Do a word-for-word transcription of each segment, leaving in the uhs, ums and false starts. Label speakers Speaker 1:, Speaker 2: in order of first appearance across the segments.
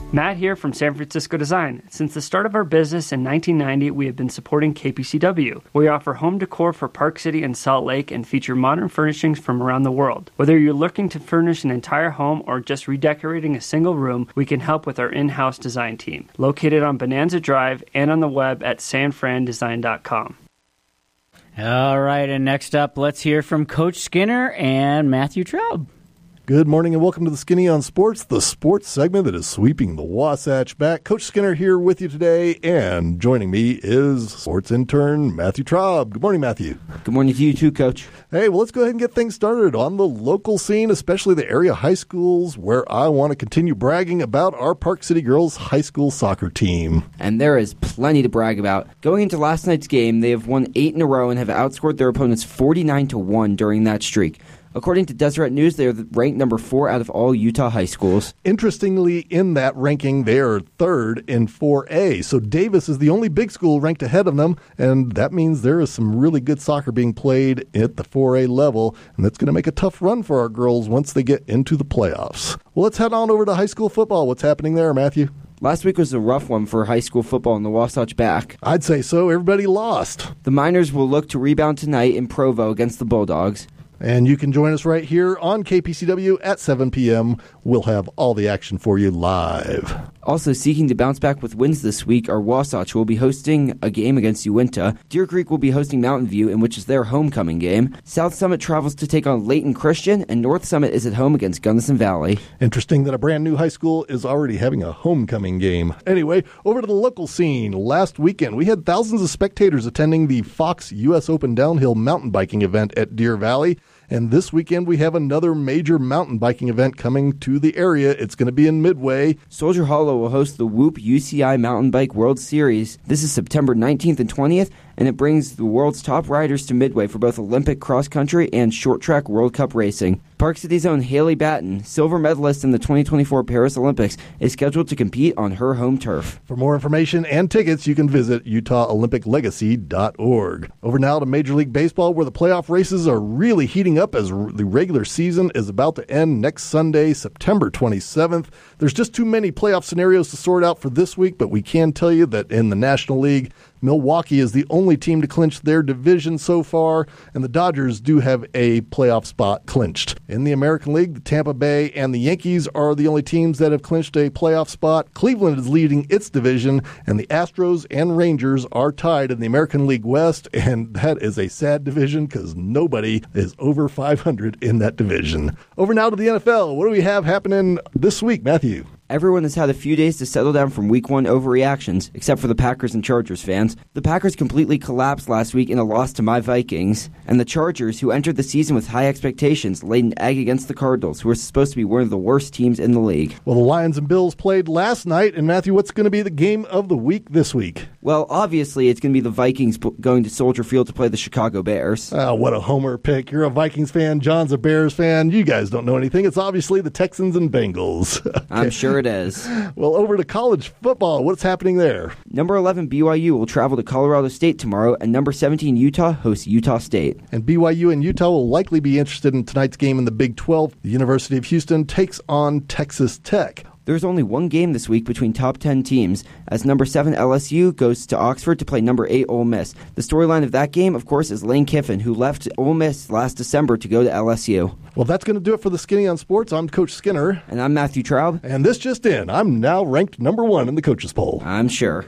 Speaker 1: Matt here from San Francisco Design. Since the start of our business in nineteen ninety, we have been supporting K P C W. We offer home decor for Park City and Salt Lake and feature modern furnishings from around the world. Whether you're looking to furnish an entire home or just redecorating a single room, we can help with our in-house design team. Located on Bonanza Drive and on the web at san fran design dot com.
Speaker 2: All right, and next up, let's hear from Coach Skinner and Matthew Traub.
Speaker 3: Good morning and welcome to the Skinny on Sports, the sports segment that is sweeping the Wasatch back. Coach Skinner here with you today, and joining me is sports intern Matthew Traub. Good morning, Matthew.
Speaker 4: Good morning to you too, Coach.
Speaker 3: Hey, well, let's go ahead and get things started on the local scene, especially the area high schools, where I want to continue bragging about our Park City Girls high school soccer team.
Speaker 4: And there is plenty to brag about. Going into last night's game, they have won eight in a row and have outscored their opponents forty-nine to one during that streak. According to Deseret News, they are ranked number four out of all Utah high schools.
Speaker 3: Interestingly, in that ranking, they are third in four A. So Davis is the only big school ranked ahead of them, and that means there is some really good soccer being played at the four A level, and that's going to make a tough run for our girls once they get into the playoffs. Well, let's head on over to high school football. What's happening there, Matthew?
Speaker 4: Last week was a rough one for high school football in the Wasatch Back.
Speaker 3: I'd say so. Everybody lost.
Speaker 4: The Miners will look to rebound tonight in Provo against the Bulldogs.
Speaker 3: And you can join us right here on K P C W at seven p.m. We'll have all the action for you live.
Speaker 4: Also seeking to bounce back with wins this week are Wasatch, who will be hosting a game against Uinta. Deer Creek will be hosting Mountain View, in which is their homecoming game. South Summit travels to take on Layton Christian, and North Summit is at home against Gunnison Valley.
Speaker 3: Interesting that a brand new high school is already having a homecoming game. Anyway, over to the local scene. Last weekend, we had thousands of spectators attending the Fox U S Open Downhill Mountain Biking event at Deer Valley. And this weekend, we have another major mountain biking event coming to the area. It's going to be in Midway.
Speaker 4: Soldier Hollow will host the Whoop U C I Mountain Bike World Series. This is September nineteenth and twentieth, and it brings the world's top riders to Midway for both Olympic cross-country and short-track World Cup racing. Park City's own Haley Batten, silver medalist in the twenty twenty-four Paris Olympics, is scheduled to compete on her home turf.
Speaker 3: For more information and tickets, you can visit utah olympic legacy dot org. Over now to Major League Baseball, where the playoff races are really heating up as the regular season is about to end next Sunday, September twenty-seventh. There's just too many playoff scenarios to sort out for this week, but we can tell you that in the National League, Milwaukee is the only team to clinch their division so far, and the Dodgers do have a playoff spot clinched. In the American League, the Tampa Bay and the Yankees are the only teams that have clinched a playoff spot. Cleveland is leading its division, and the Astros and Rangers are tied in the American League West, and that is a sad division because nobody is over five hundred in that division. Over now to the N F L. What do we have happening this week, Matthew?
Speaker 4: Everyone has had a few days to settle down from week one overreactions, except for the Packers and Chargers fans. The Packers completely collapsed last week in a loss to my Vikings, and the Chargers, who entered the season with high expectations, laid an egg against the Cardinals, who are supposed to be one of the worst teams in the league.
Speaker 3: Well, the Lions and Bills played last night, and Matthew, what's going to be the game of the week this week?
Speaker 4: Well, obviously, it's going to be the Vikings going to Soldier Field to play the Chicago Bears.
Speaker 3: Oh, what a homer pick. You're a Vikings fan, John's a Bears fan. You guys don't know anything. It's obviously the Texans and Bengals. Okay.
Speaker 4: I'm sure it is.
Speaker 3: Well, over to college football. What's happening there?
Speaker 4: Number eleven B Y U will travel to Colorado State tomorrow, and number seventeen Utah hosts Utah State.
Speaker 3: And B Y U and Utah will likely be interested in tonight's game in the Big twelve. The University of Houston takes on Texas Tech.
Speaker 4: There's only one game this week between top ten teams, as number seven L S U goes to Oxford to play number eight Ole Miss. The storyline of that game, of course, is Lane Kiffin, who left Ole Miss last December to go to L S U.
Speaker 3: Well, that's going to do it for the Skinny on Sports. I'm Coach Skinner.
Speaker 4: And I'm Matthew Traub.
Speaker 3: And this just in, I'm now ranked number one in the coaches poll.
Speaker 4: I'm sure.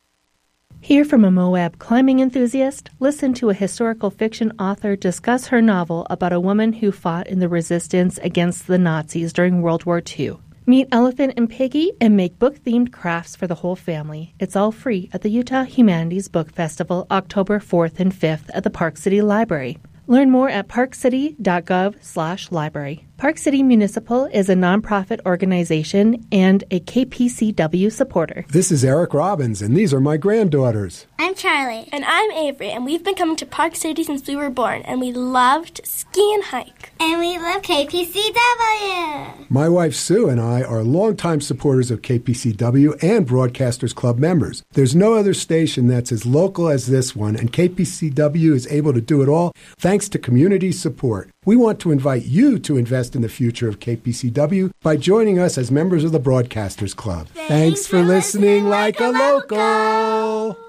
Speaker 5: Hear from a Moab climbing enthusiast? Listen to a historical fiction author discuss her novel about a woman who fought in the resistance against the Nazis during World War Two. Meet Elephant and Piggy and make book-themed crafts for the whole family. It's all free at the Utah Humanities Book Festival, October fourth and fifth at the Park City Library. Learn more at parkcity.gov slash library. Park City Municipal is a nonprofit organization and a K P C W supporter.
Speaker 6: This is Eric Robbins, and these are my granddaughters.
Speaker 7: I'm Charlie. And I'm Avery, and we've been coming to Park City since we were born, and we loved ski and hike. And we love K P C W.
Speaker 6: My wife Sue and I are longtime supporters of K P C W and Broadcasters Club members. There's no other station that's as local as this one, and K P C W is able to do it all thanks to community support. We want to invite you to invest invest in the future of K P C W by joining us as members of the Broadcasters Club. Thanks, Thanks for listening like a local.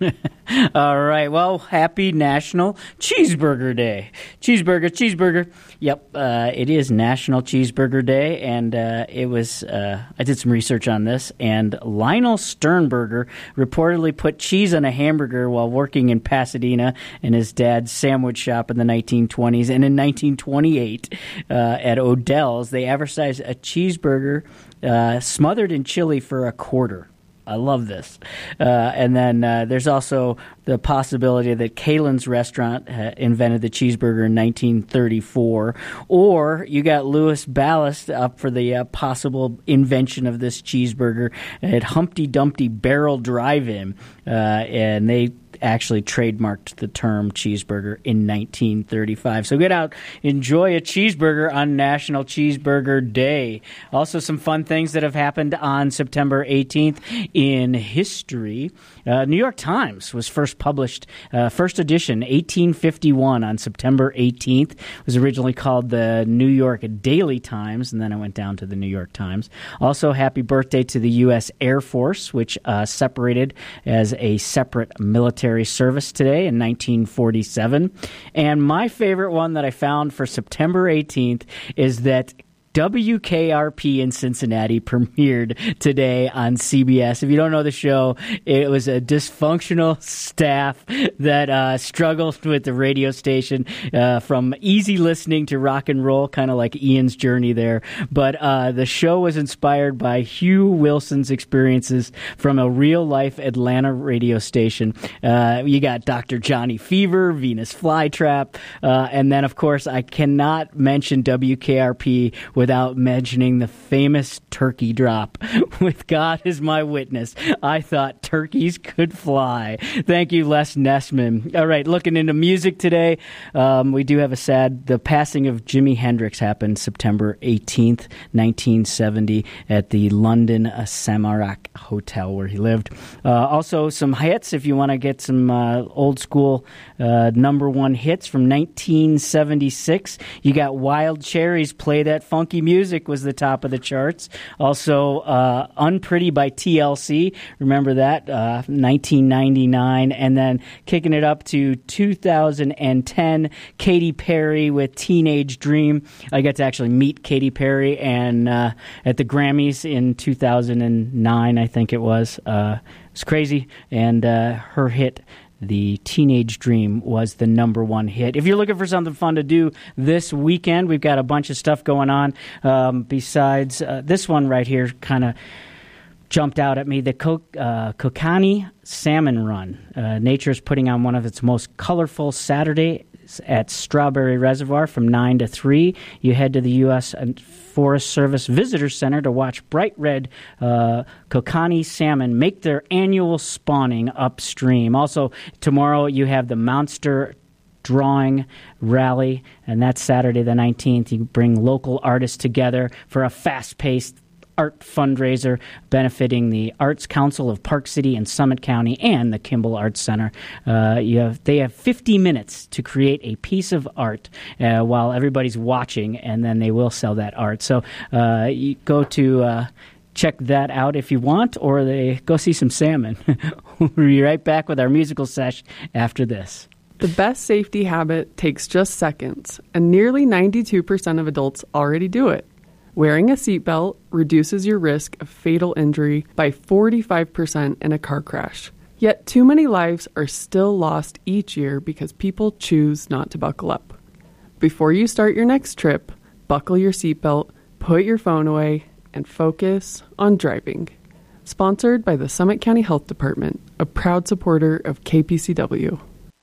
Speaker 2: All right. Well, happy National Cheeseburger Day. Cheeseburger, cheeseburger. Yep, uh, it is National Cheeseburger Day, and uh, it was. Uh, I did some research on this, and Lionel Sternberger reportedly put cheese on a hamburger while working in Pasadena in his dad's sandwich shop in the nineteen twenties. And in nineteen twenty-eight, uh, at Odell's, they advertised a cheeseburger uh, smothered in chili for a quarter. I love this. Uh, and then uh, there's also the possibility that Kalen's restaurant uh, invented the cheeseburger in nineteen thirty-four. Or you got Louis Ballast up for the uh, possible invention of this cheeseburger at Humpty Dumpty Barrel Drive-In. Uh, and they actually trademarked the term cheeseburger in nineteen thirty-five. So get out, enjoy a cheeseburger on National Cheeseburger Day. Also some fun things that have happened on September eighteenth in history. Uh, New York Times was first published, uh, first edition, eighteen fifty-one on September eighteenth. It was originally called the New York Daily Times, and then it went down to the New York Times. Also, happy birthday to the U S Air Force, which uh, separated as a separate military service today in nineteen forty-seven. And my favorite one that I found for September eighteenth is that W K R P in Cincinnati premiered today on C B S. If you don't know the show, it was a dysfunctional staff that uh, struggled with the radio station uh, from easy listening to rock and roll, kind of like Ian's journey there. But uh, the show was inspired by Hugh Wilson's experiences from a real-life Atlanta radio station. Uh, you got Doctor Johnny Fever, Venus Flytrap, uh, and then, of course, I cannot mention W K R P without mentioning the famous turkey drop. With God as my witness, I thought turkeys could fly. Thank you, Les Nessman. All right, looking into music today, um, we do have a sad, the passing of Jimi Hendrix happened September eighteenth, nineteen seventy at the London uh, Samarak Hotel where he lived. Uh, also, some hits, if you want to get some uh, old school uh, number one hits from nineteen seventy-six. You got Wild Cherries, Play That Funky Music was the top of the charts. Also, uh, Unpretty by T L C. Remember that? Uh, nineteen ninety-nine. And then kicking it up to two thousand ten, Katy Perry with Teenage Dream. I got to actually meet Katy Perry and uh, at the Grammys in two thousand nine, I think it was. Uh, it was crazy. And uh, her hit, The Teenage Dream, was the number one hit. If you're looking for something fun to do this weekend, we've got a bunch of stuff going on. Um, besides uh, this one right here kind of jumped out at me, the Co- uh, Kokani Salmon Run. Uh, nature is putting on one of its most colorful Saturdays at Strawberry Reservoir from nine to three. You head to the U S Forest Service Visitor Center to watch bright red uh, Kokani salmon make their annual spawning upstream. Also, tomorrow you have the Monster Drawing Rally, and that's Saturday the nineteenth. You bring local artists together for a fast-paced art fundraiser benefiting the Arts Council of Park City and Summit County and the Kimball Arts Center. Uh, you have, they have fifty minutes to create a piece of art uh, while everybody's watching, and then they will sell that art. So uh, you go to uh, check that out if you want, or they go see some salmon. We'll be right back with our musical sesh after this.
Speaker 8: The best safety habit takes just seconds, and nearly ninety-two percent of adults already do it. Wearing a seatbelt reduces your risk of fatal injury by forty-five percent in a car crash. Yet too many lives are still lost each year because people choose not to buckle up. Before you start your next trip, buckle your seatbelt, put your phone away, and focus on driving. Sponsored by the Summit County Health Department, a proud supporter of K P C W.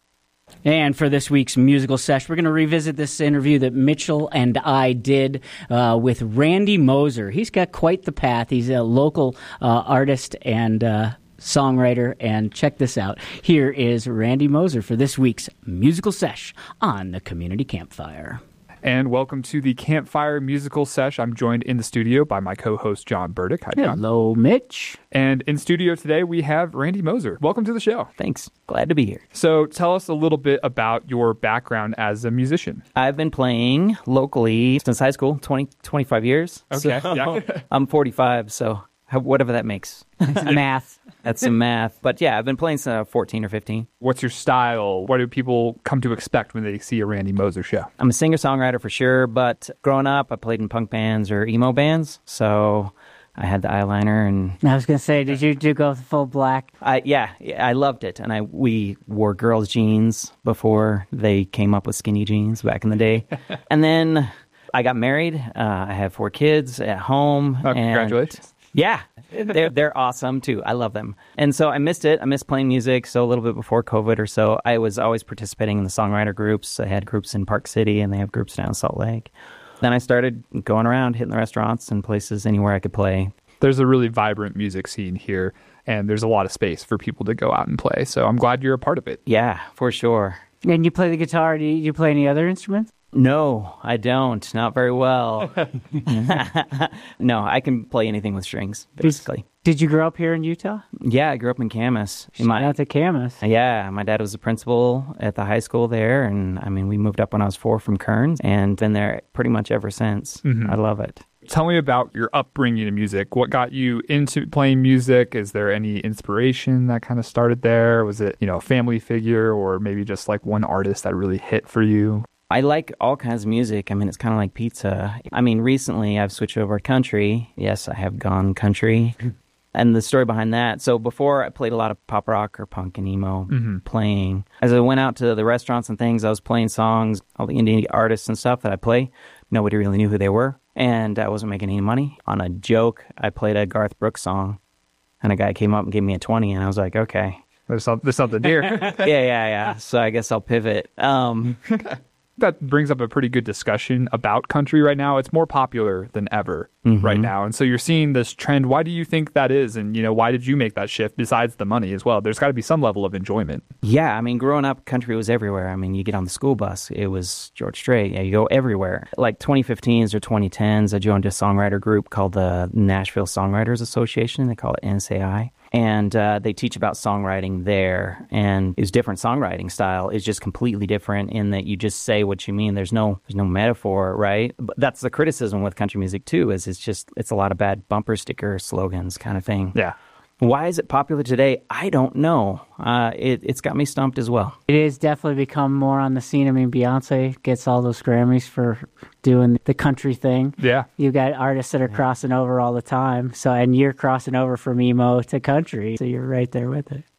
Speaker 2: And for this week's musical sesh, we're going to revisit this interview that Mitchell and I did uh, with Randy Moser. He's got quite the path. He's a local uh, artist and uh, songwriter. And check this out. Here is Randy Moser for this week's musical sesh on the Community Campfire.
Speaker 9: And welcome to the Campfire Musical Sesh. I'm joined in the studio by my co-host, John Burdick. Hi, John.
Speaker 2: Hello, Mitch.
Speaker 9: And in studio today, we have Randy Moser. Welcome to the show.
Speaker 10: Thanks. Glad to be here.
Speaker 9: So tell us a little bit about your background as a musician.
Speaker 10: I've been playing locally since high school, twenty, twenty-five years.
Speaker 9: Okay.
Speaker 10: So
Speaker 9: Yeah.
Speaker 10: I'm forty-five, so whatever that makes.
Speaker 2: Math.
Speaker 10: That's some math. But yeah, I've been playing since I was fourteen or fifteen.
Speaker 9: What's your style? What do people come to expect when they see a Randy Moser show?
Speaker 10: I'm a singer-songwriter for sure, but growing up, I played in punk bands or emo bands, so I had the eyeliner and...
Speaker 2: I was going to say, did you do go full black?
Speaker 10: I yeah, I loved it. And I we wore girls' jeans before they came up with skinny jeans back in the day. And then I got married. Uh, I have four kids at home.
Speaker 9: Oh,
Speaker 10: and
Speaker 9: congratulations.
Speaker 10: Yeah, they're they're awesome too. I love them. And so I missed it. I missed playing music. So a little bit before COVID or so, I was always participating in the songwriter groups. I had groups in Park City, and they have groups down in Salt Lake. Then I started going around, hitting the restaurants and places anywhere I could play.
Speaker 9: There's a really vibrant music scene here, and there's a lot of space for people to go out and play. So I'm glad you're a part of it.
Speaker 10: Yeah, for sure.
Speaker 2: And you play the guitar. Do you, you play any other instruments?
Speaker 10: No, I don't. Not very well. No, I can play anything with strings, basically.
Speaker 2: Did you grow up here in Utah?
Speaker 10: Yeah, I grew up in Camas.
Speaker 2: Shout out to Camas.
Speaker 10: Yeah, my dad was the principal at the high school there, and I mean, we moved up when I was four from Kearns, and been there pretty much ever since.
Speaker 9: Mm-hmm.
Speaker 10: I love it.
Speaker 9: Tell me about your upbringing in music. What got you into playing music? Is there any inspiration that kind of started there? Was it, you know, a family figure or maybe just like one artist that really hit for you?
Speaker 10: I like all kinds of music. I mean, it's kind of like pizza. I mean, recently I've switched over to country. Yes, I have gone country. And the story behind that, so before I played a lot of pop rock or punk and emo
Speaker 9: Mm-hmm.
Speaker 10: playing. As I went out to the restaurants and things, I was playing songs, all the indie artists and stuff that I play. Nobody really knew who they were, and I wasn't making any money. On a joke, I played a Garth Brooks song, and a guy came up and gave me a twenty, and I was like, okay.
Speaker 9: There's, some, there's something here.
Speaker 10: yeah, yeah, yeah. So I guess I'll pivot. Um,
Speaker 9: that brings up a pretty good discussion about country right now. It's more popular than ever
Speaker 10: mm-hmm.
Speaker 9: right now. And so you're seeing this trend. Why do you think that is? And, you know, why did you make that shift besides the money as well? There's got to be some level of enjoyment.
Speaker 10: Yeah, I mean, growing up, country was everywhere. I mean, you get on the school bus, it was George Strait. Yeah, you go everywhere. Like twenty fifteens or twenty tens, I joined a songwriter group called the Nashville Songwriters Association. They call it N S A I. And uh, they teach about songwriting there, and it's different songwriting style. It's just completely different in that you just say what you mean. There's no there's no metaphor, right? But that's the criticism with country music too. Is it's just it's a lot of bad bumper sticker slogans kind of thing.
Speaker 9: Yeah.
Speaker 10: Why is it popular today? I don't know. Uh, it, it's got me stumped as well.
Speaker 2: It has definitely become more on the scene. I mean, Beyonce gets all those Grammys for doing the country thing.
Speaker 9: Yeah.
Speaker 2: You got artists that are crossing over all the time. So, and you're crossing over from emo to country. So you're right there with it.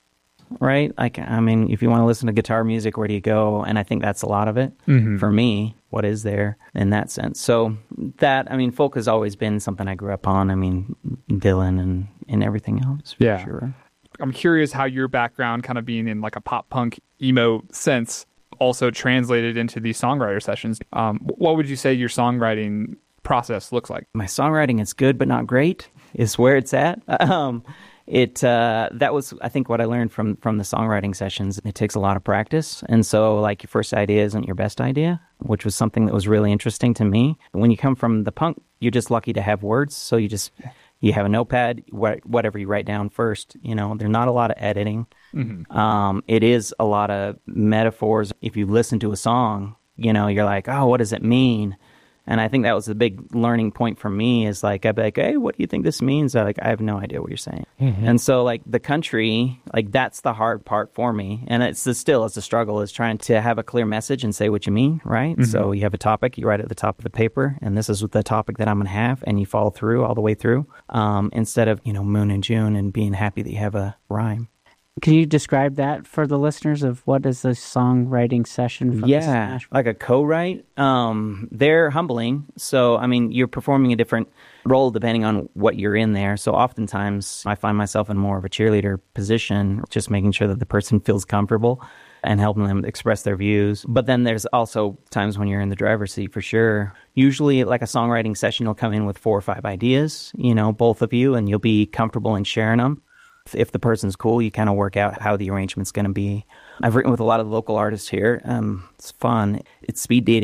Speaker 10: Right? Like, I mean, if you want to listen to guitar music, where do you go? And I think that's a lot of it.
Speaker 9: Mm-hmm.
Speaker 10: For me, what is there in that sense? So that, I mean, folk has always been something I grew up on. I mean, Dylan and, and everything else. For
Speaker 9: Yeah.
Speaker 10: Sure.
Speaker 9: I'm curious how your background kind of being in like a pop punk emo sense also translated into these songwriter sessions. Um, what would you say your songwriting process looks like?
Speaker 10: My songwriting is good, but not great is where it's at. Um, It uh, that was, I think, what I learned from, from the songwriting sessions. It takes a lot of practice. And so, like, your first idea isn't your best idea, which was something that was really interesting to me. When you come from the punk, you're just lucky to have words. So you just, you have a notepad, wh- whatever you write down first. You know, there's not a lot of editing.
Speaker 9: Mm-hmm.
Speaker 10: Um, it is a lot of metaphors. If you listen to a song, you know, you're like, oh, what does it mean? And I think that was the big learning point for me is like, I'd be like, hey, what do you think this means? I like, I have no idea what you're saying. Mm-hmm. And so like the country, like that's the hard part for me. And it's the, still, it's a struggle is trying to have a clear message and say what you mean, right? Mm-hmm. So you have a topic, you write it at the top of the paper, and this is the topic that I'm going to have, and you follow through all the way through um, instead of, you know, Moon and June and being happy that you have a rhyme.
Speaker 2: Can you describe that for the listeners of what is a songwriting session? From
Speaker 10: yeah, like a co-write. Um, they're humbling. So, I mean, you're performing a different role depending on what you're in there. So oftentimes I find myself in more of a cheerleader position, just making sure that the person feels comfortable and helping them express their views. But then there's also times when you're in the driver's seat for sure. Usually like a songwriting session, you'll come in with four or five ideas, you know, both of you, and you'll be comfortable in sharing them. If the person's cool, you kind of work out how the arrangement's going to be. I've written with a lot of local artists here. Um, it's fun. It's speed dating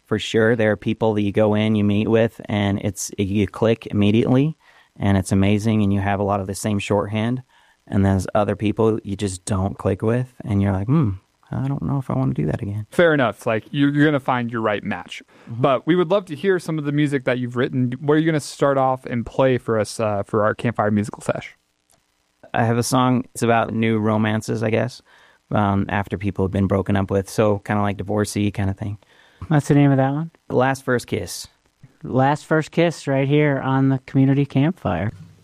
Speaker 10: for sure. There are people that you go in, you meet with, and it's you click immediately, and it's amazing, and you have a lot of the same shorthand. And there's other people you just don't click with, and you're like, hmm, I don't know if I want to do that again.
Speaker 9: Fair enough. Like, you're, you're going to find your right match. Mm-hmm. But we would love to hear some of the music that you've written. Where are you going to start off and play for us uh, for our Campfire Musical Sesh?
Speaker 10: I have a song. It's about new romances, I guess, um, after people have been broken up with. So kind of like divorcee kind of thing.
Speaker 2: What's the name of that one?
Speaker 10: Last First Kiss.
Speaker 2: Last First Kiss right here on the Community Campfire.